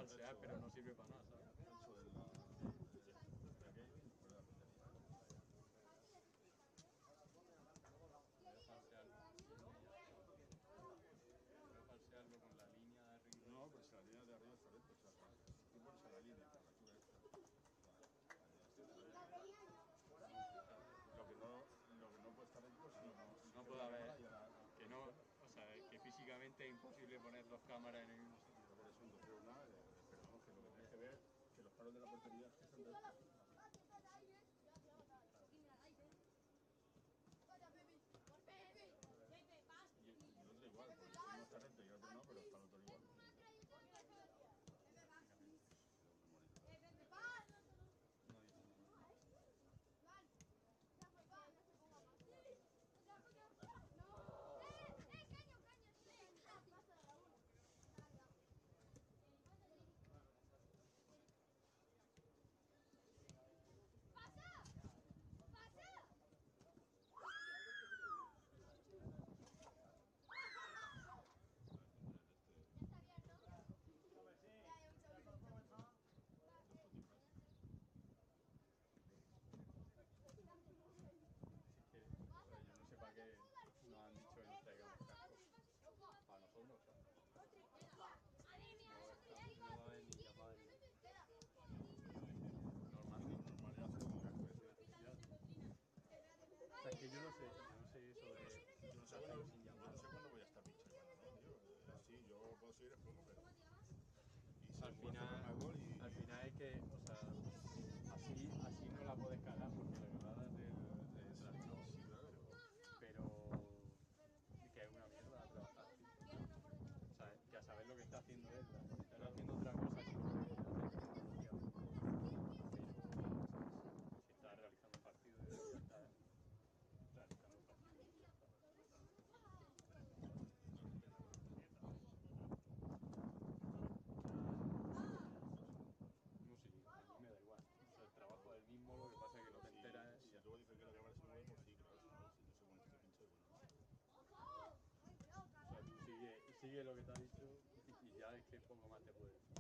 falsear, pero no sirve para nada, ¿sabes? Ancho de aquello y fuera de la puntería. Voy a falsearlo con la línea de arriba. No, pues la línea de arriba está recta, o sea, tú pones a la línea, la lechuga esta. Lo que no puede estar recto es No puede haber, que no, o sea, que físicamente es imposible poner dos cámaras en el mismo sitio. por eso entonces pero vamos, que lo que tienes que ver que los palos de la portería están rectos. Y el otro igual, porque uno está recto y el otro no, pero está el otro igual. No dice nada. Yo no sé para qué nos han dicho que nos traigamos cascos. Para nosotros, ¿sabes? No va a haber ni llamada ni Normal ya hacer un casco ese. O sea, es que yo no sé eso de... Yo no sé cuándo voy a estar pincho y cuándo no, tío. Sí, yo puedo seguir el juego, pero... Y si Al final es que, o sea, así no la puedes cagar porque la cagada es del trastorno. Sí, claro. Pero que es una mierda trabajar así. O sea, que a saber lo que está haciendo él, si está haciendo otra cosa sí que hace tecnología. Pero si está realizando partidos, debería estar realizando partidos. No sé, a mí me da igual. O sea, el trabajo es el mismo, lo que pasa es que no te enteras. Si luego dicen que la cámara se mueve, pues sí, claro. Si no sé cuándo se pincha y cuándo no. O sea, tú sigue lo que te ha dicho y ya es que poco más te puede decir.